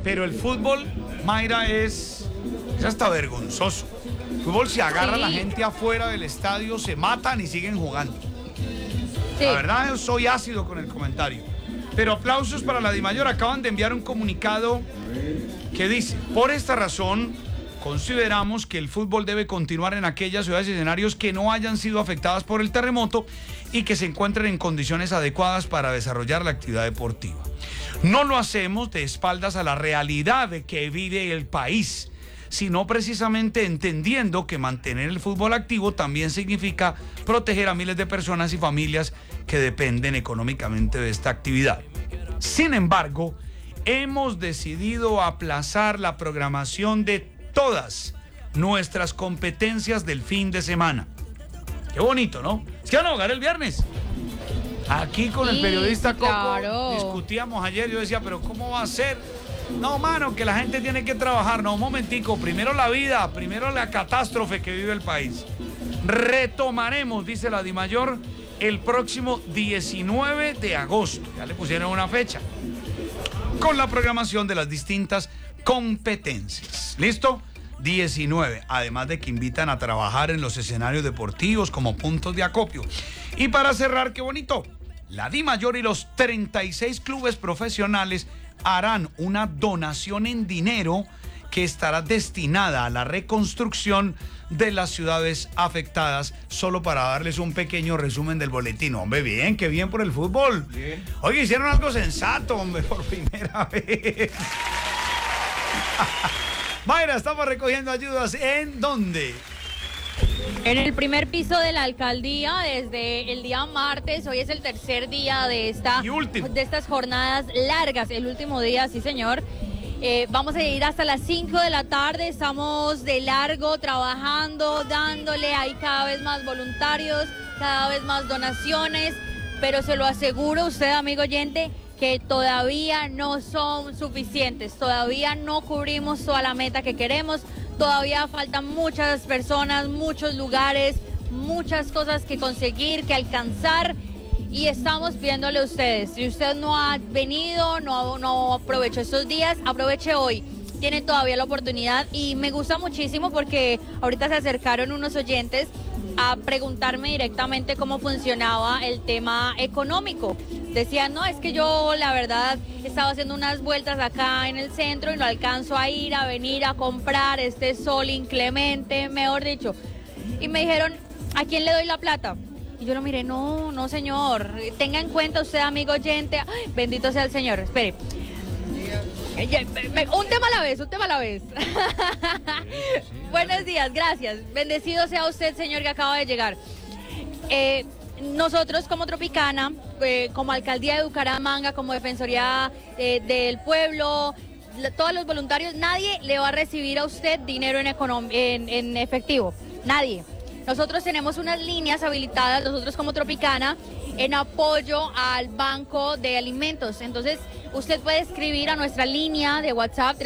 Pero el fútbol, Mayra, es hasta vergonzoso. El fútbol se agarra a la gente afuera del estadio, se matan y siguen jugando. Sí. La verdad, yo soy ácido con el comentario. Pero aplausos para la DIMAYOR. Acaban de enviar un comunicado que dice: por esta razón, consideramos que el fútbol debe continuar en aquellas ciudades y escenarios que no hayan sido afectadas por el terremoto y que se encuentren en condiciones adecuadas para desarrollar la actividad deportiva. No lo hacemos de espaldas a la realidad que vive el país, sino precisamente entendiendo que mantener el fútbol activo también significa proteger a miles de personas y familias que dependen económicamente de esta actividad. Sin embargo, hemos decidido aplazar la programación de todas nuestras competencias del fin de semana. Qué bonito, ¿no? Es que van a jugar el viernes. Aquí con el periodista Coco discutíamos ayer. Yo decía, pero ¿cómo va a ser? No, mano, que la gente tiene que trabajar. No, un momentico. Primero la vida, primero la catástrofe que vive el país. Retomaremos, dice la DIMAYOR, el próximo 19 de agosto. Ya le pusieron una fecha. Con la programación de las distintas competencias. ¿Listo? 19. Además de que invitan a trabajar en los escenarios deportivos como puntos de acopio. Y para cerrar, qué bonito, la DIMAYOR y los 36 clubes profesionales harán una donación en dinero que estará destinada a la reconstrucción de las ciudades afectadas. Solo para darles un pequeño resumen del boletín. Hombre, bien, qué bien por el fútbol. Bien. Oye, hicieron algo sensato, hombre, por primera vez. Mayra, estamos recogiendo ayudas. ¿En dónde? En el primer piso de la alcaldía, desde el día martes. Hoy es el tercer día de estas jornadas largas. El último día, sí, señor. Vamos a ir hasta las 5 de la tarde. Estamos de largo trabajando, dándole. Hay cada vez más voluntarios, cada vez más donaciones. Pero se lo aseguro a usted, amigo oyente, que todavía no son suficientes. Todavía no cubrimos toda la meta que queremos. Todavía faltan muchas personas, muchos lugares, muchas cosas que conseguir, que alcanzar. Y estamos pidiéndole a ustedes, si usted no ha venido, no aprovechó estos días, aproveche hoy. Tiene todavía la oportunidad y me gusta muchísimo porque ahorita se acercaron unos oyentes a preguntarme directamente cómo funcionaba el tema económico. Decían, no, es que yo la verdad estaba haciendo unas vueltas acá en el centro y no alcanzo a ir, a venir a comprar este sol inclemente, mejor dicho. Y me dijeron, ¿a quién le doy la plata? Y yo lo miré, no señor, tenga en cuenta usted, amigo oyente. Ay, bendito sea el Señor, espere. Un tema a la vez. Buenos días, gracias. Bendecido sea usted, señor, que acaba de llegar. Nosotros como Tropicana, como Alcaldía de Bucaramanga, como Defensoría del Pueblo, todos los voluntarios, nadie le va a recibir a usted dinero en efectivo. Nadie. Nosotros tenemos unas líneas habilitadas, nosotros como Tropicana, en apoyo al Banco de Alimentos. Entonces, usted puede escribir a nuestra línea de WhatsApp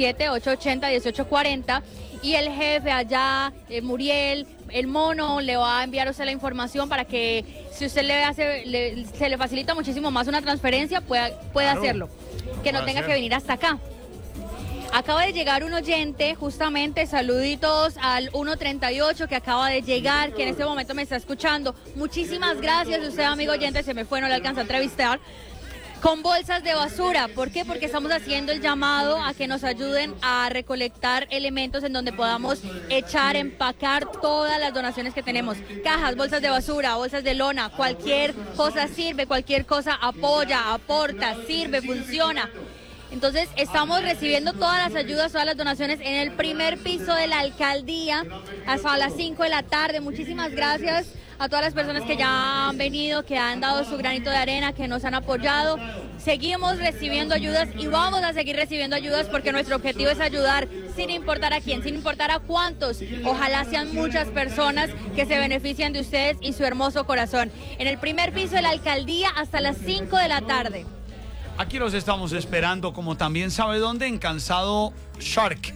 317-880-1840 y el jefe allá, Muriel, el mono, le va a enviar a usted la información para que si usted se le facilita muchísimo más una transferencia, pueda hacerlo. Que no tenga que venir hasta acá. Acaba de llegar un oyente, justamente, saluditos al 138 que acaba de llegar, que en este momento me está escuchando. Muchísimas gracias, usted, amigo oyente, se me fue, no le alcanza a entrevistar. Con bolsas de basura, ¿por qué? Porque estamos haciendo el llamado a que nos ayuden a recolectar elementos en donde podamos echar, empacar todas las donaciones que tenemos. Cajas, bolsas de basura, bolsas de lona, cualquier cosa sirve, cualquier cosa apoya, aporta, sirve, funciona. Entonces, estamos recibiendo todas las ayudas, todas las donaciones en el primer piso de la alcaldía hasta las 5 de la tarde. Muchísimas gracias a todas las personas que ya han venido, que han dado su granito de arena, que nos han apoyado. Seguimos recibiendo ayudas y vamos a seguir recibiendo ayudas porque nuestro objetivo es ayudar sin importar a quién, sin importar a cuántos. Ojalá sean muchas personas que se beneficien de ustedes y su hermoso corazón. En el primer piso de la alcaldía hasta las 5 de la tarde. Aquí los estamos esperando, como también sabe dónde, en Calzado Shark.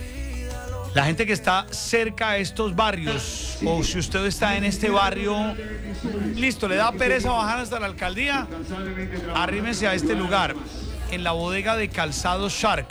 La gente que está cerca a estos barrios, o si usted está en este barrio, listo, le da pereza bajar hasta la alcaldía, arrímese a este lugar, en la bodega de Calzado Shark.